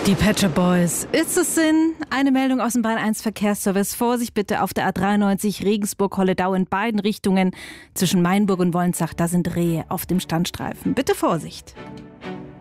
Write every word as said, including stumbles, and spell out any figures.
Die Pet Shop Boys. Ist es Sinn? Eine Meldung aus dem Bayern eins Verkehrsservice. Vorsicht bitte auf der A dreiundneunzig Regensburg-Holledau in beiden Richtungen. Zwischen Mainburg und Wolnzach, da sind Rehe auf dem Standstreifen. Bitte Vorsicht.